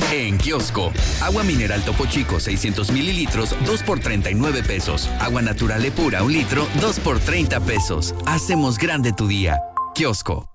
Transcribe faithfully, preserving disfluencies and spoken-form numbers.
En Kiosco, agua mineral Topo Chico seiscientos mililitros, dos por treinta y nueve pesos. Agua natural Epura, un litro, dos por treinta pesos. Hacemos grande tu día. Kiosco.